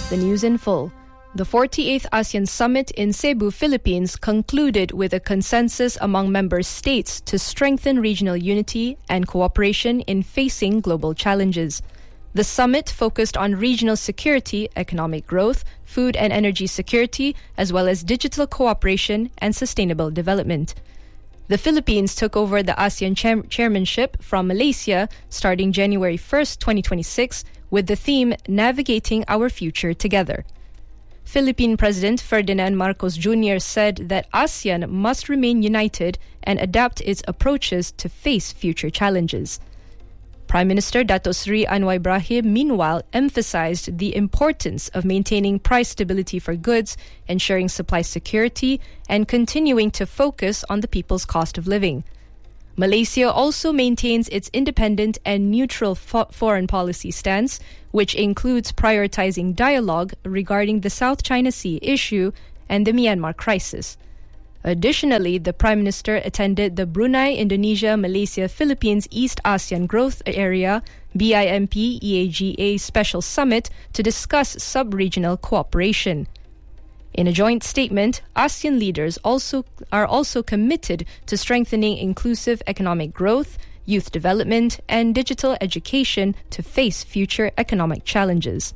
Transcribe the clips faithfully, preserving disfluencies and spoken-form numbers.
The news in full. The forty-eighth ASEAN Summit in Cebu, Philippines concluded with a consensus among member states to strengthen regional unity and cooperation in facing global challenges. The summit focused on regional security, economic growth, food and energy security, as well as digital cooperation and sustainable development. The Philippines took over the ASEAN chair- chairmanship from Malaysia starting January first, twenty twenty-six, with the theme Navigating Our Future Together. Philippine President Ferdinand Marcos Junior said that ASEAN must remain united and adapt its approaches to face future challenges. Prime Minister Dato Sri Anwar Ibrahim, meanwhile, emphasized the importance of maintaining price stability for goods, ensuring supply security, and continuing to focus on the people's cost of living. Malaysia also maintains its independent and neutral fo- foreign policy stance, which includes prioritizing dialogue regarding the South China Sea issue and the Myanmar crisis. Additionally, the Prime Minister attended the Brunei, Indonesia, Malaysia, Philippines East ASEAN Growth Area B I M P E A G A Special Summit to discuss sub-regional cooperation. In a joint statement, ASEAN leaders also are also committed to strengthening inclusive economic growth, youth development, and digital education to face future economic challenges.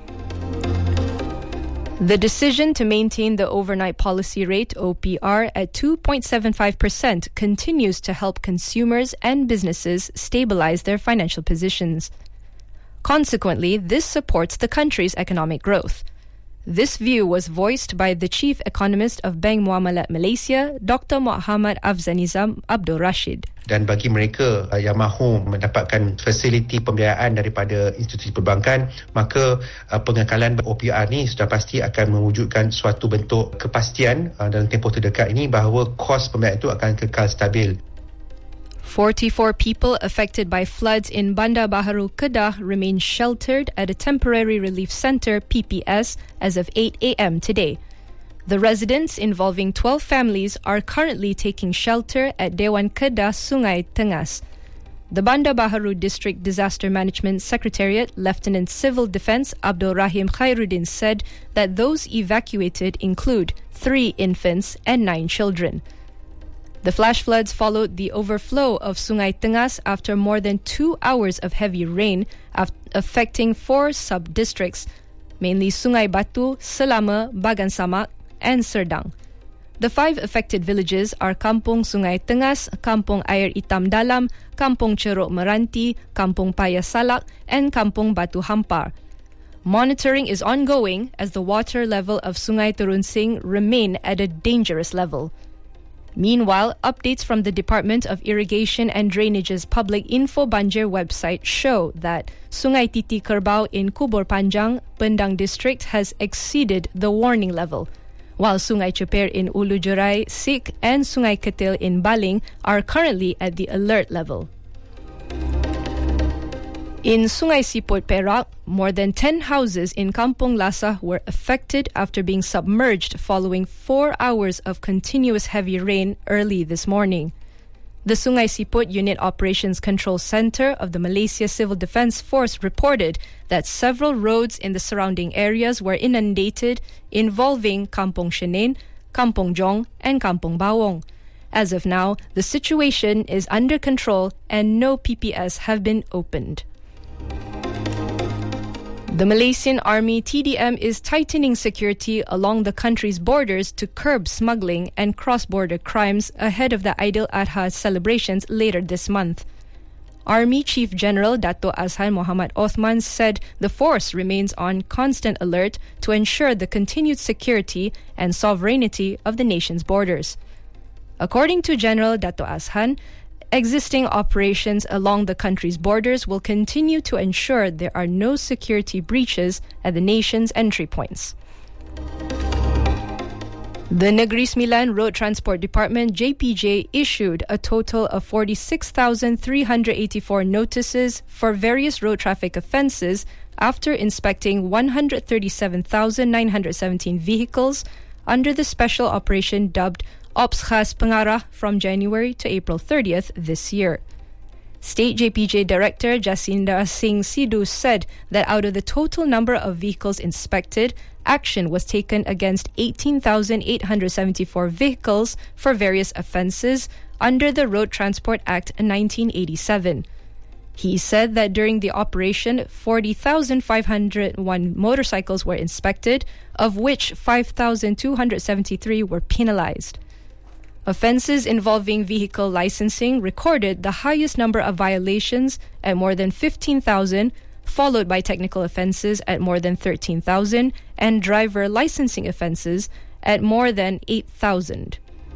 The decision to maintain the overnight policy rate O P R at two point seven five percent continues to help consumers and businesses stabilize their financial positions. Consequently, this supports the country's economic growth. This view was voiced by the chief economist of Bank Muamalat Malaysia, Doctor Muhammad Afzanizam Abdul Rashid. Dan bagi mereka uh, yang mahu mendapatkan fasiliti pembiayaan daripada institusi perbankan, maka uh, pengekalan O P R ni sudah pasti akan mewujudkan suatu bentuk kepastian uh, dalam tempoh terdekat ini bahawa kos pembiayaan itu akan kekal stabil. forty-four people affected by floods in Bandar Baharu, Kedah remain sheltered at a temporary relief center P P S as of eight a.m. today. The residents, involving twelve families, are currently taking shelter at Dewan Kedah, Sungai Tengas. The Bandar Baharu District Disaster Management Secretariat Lieutenant Civil Defence Abdul Rahim Khairuddin said that those evacuated include three infants and nine children. The flash floods followed the overflow of Sungai Tengas after more than two hours of heavy rain, af- affecting four sub-districts, mainly Sungai Batu, Selama, Bagan Samak, and Serdang. The five affected villages are Kampung Sungai Tengas, Kampung Air Hitam Dalam, Kampung Ceruk Meranti, Kampung Paya Salak, and Kampung Batu Hampar. Monitoring is ongoing as the water level of Sungai Terunsing remain at a dangerous level. Meanwhile, updates from the Department of Irrigation and Drainage's Public Info Banjir website show that Sungai Titi Kerbau in Kubur Panjang, Pendang District has exceeded the warning level, while Sungai Ceper in Ulu Jerai, Sik, and Sungai Ketil in Baling are currently at the alert level. In Sungai Siput, Perak, more than ten houses in Kampung Lasah were affected after being submerged following four hours of continuous heavy rain early this morning. The Sungai Siput Unit Operations Control Center of the Malaysia Civil Defence Force reported that several roads in the surrounding areas were inundated, involving Kampung Shenin, Kampung Jong, and Kampung Bawong. As of now, the situation is under control and no P P S have been opened. The Malaysian Army T D M is tightening security along the country's borders to curb smuggling and cross-border crimes ahead of the Eid al-Adha celebrations later this month. Army Chief General Dato Azhan Muhammad Othman said the force remains on constant alert to ensure the continued security and sovereignty of the nation's borders. According to General Dato Azhan, existing operations along the country's borders will continue to ensure there are no security breaches at the nation's entry points. The Negeri Sembilan Road Transport Department, J P J, issued a total of forty-six thousand three hundred eighty-four notices for various road traffic offences after inspecting one hundred thirty-seven thousand nine hundred seventeen vehicles under the special operation dubbed Ops Khas Pengarah from January to April thirtieth this year. State J P J Director Jacinda Singh Sidhu said that out of the total number of vehicles inspected, action was taken against eighteen thousand eight hundred seventy-four vehicles for various offences under the Road Transport Act nineteen eighty-seven. He said that during the operation, forty thousand five hundred one motorcycles were inspected, of which five thousand two hundred seventy-three were penalised. Offences involving vehicle licensing recorded the highest number of violations at more than fifteen thousand, followed by technical offences at more than thirteen thousand, and driver licensing offences at more than eight thousand.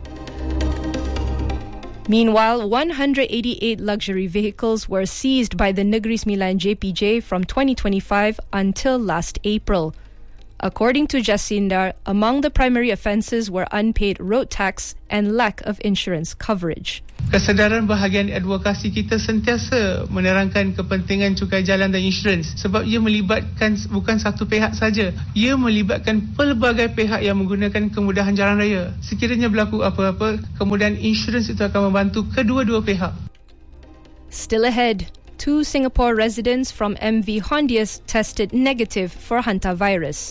Meanwhile, one hundred eighty-eight luxury vehicles were seized by the Negeri Sembilan J P J from twenty twenty-five until last April. According to Jacinda, among the primary offences were unpaid road tax and lack of insurance coverage. Kesedaran bahagian advokasi kita sentiasa menerangkan kepentingan cukai jalan dan insurans sebab ia melibatkan bukan satu pihak saja. Ia melibatkan pelbagai pihak yang menggunakan kemudahan jalan raya. Sekiranya berlaku apa-apa, kemudahan insurans itu akan membantu kedua-dua pihak. Still ahead, two Singapore residents from M V Hondias tested negative for hantavirus.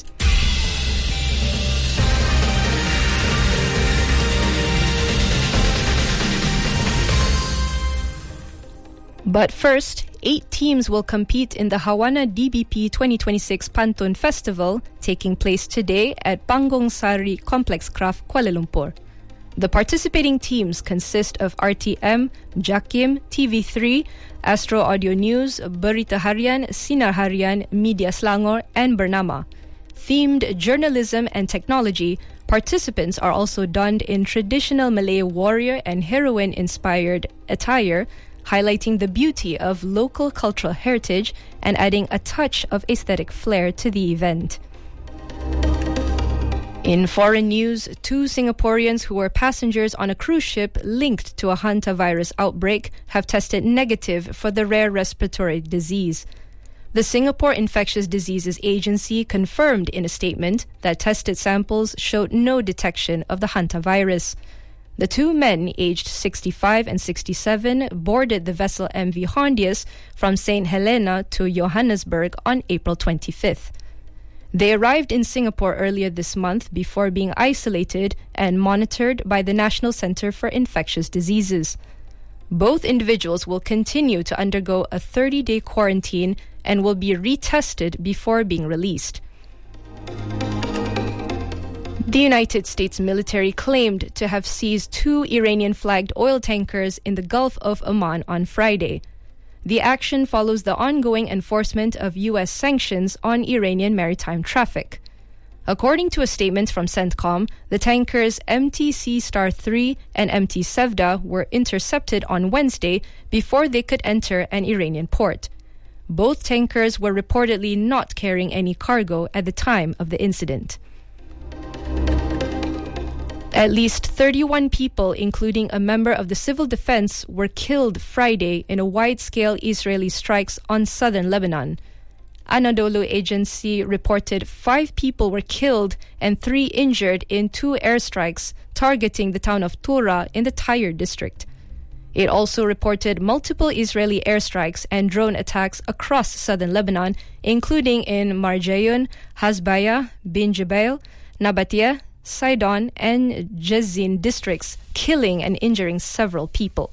But first, eight teams will compete in the Hawana D B P twenty twenty-six Pantun Festival, taking place today at Pangong Sari Complex Craft, Kuala Lumpur. The participating teams consist of R T M, Jakim, T V three, Astro Audio News, Berita Harian, Sinar Harian, Media Selangor, and Bernama. Themed journalism and technology, participants are also donned in traditional Malay warrior and heroine-inspired attire, highlighting the beauty of local cultural heritage and adding a touch of aesthetic flair to the event. In foreign news, two Singaporeans who were passengers on a cruise ship linked to a hantavirus outbreak have tested negative for the rare respiratory disease. The Singapore Infectious Diseases Agency confirmed in a statement that tested samples showed no detection of the hantavirus. The two men, aged sixty-five and sixty-seven, boarded the vessel M V Hondias from Saint Helena to Johannesburg on April twenty-fifth. They arrived in Singapore earlier this month before being isolated and monitored by the National Centre for Infectious Diseases. Both individuals will continue to undergo a thirty-day quarantine and will be retested before being released. The United States military claimed to have seized two Iranian-flagged oil tankers in the Gulf of Oman on Friday. The action follows the ongoing enforcement of U S sanctions on Iranian maritime traffic. According to a statement from CENTCOM, the tankers M T C Star three and M T Sevda were intercepted on Wednesday before they could enter an Iranian port. Both tankers were reportedly not carrying any cargo at the time of the incident. At least thirty-one people, including a member of the civil defense, were killed Friday in a wide-scale Israeli strikes on southern Lebanon. Anadolu Agency reported five people were killed and three injured in two airstrikes targeting the town of Tura in the Tyre district. It also reported multiple Israeli airstrikes and drone attacks across southern Lebanon, including in Marjayun, Hasbaya, Bin Jabal, Nabatia, Sidon, and Jezin districts, killing and injuring several people.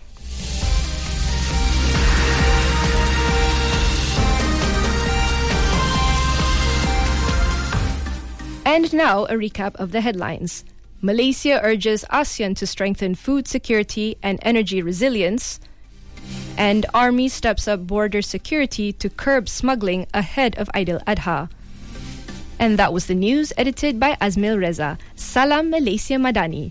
And now, a recap of the headlines. Malaysia urges ASEAN to strengthen food security and energy resilience. And Army steps up border security to curb smuggling ahead of Eid al-Adha. And that was the news, edited by Azmil Reza. Salam Malaysia Madani.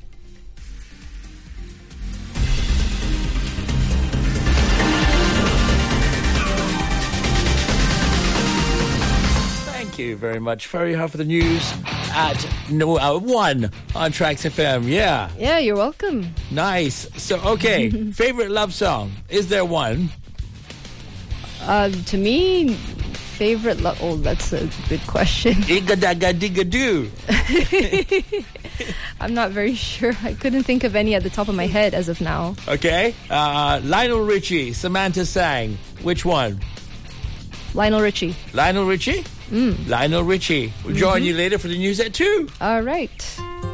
Thank you very much, Fariha, for the news at no uh, one on Trax F M. Yeah. Yeah, you're welcome. Nice. So, okay, favorite love song? Is there one? Uh, to me, favorite love. Oh, that's a good question. Igadaga digga doo. I'm not very sure. I couldn't think of any at the top of my head as of now. Okay. Uh, Lionel Richie, Samantha Sang. Which one? Lionel Richie. Lionel Richie? Mm. Lionel Richie. We'll join mm-hmm. you later for the news at two. All right.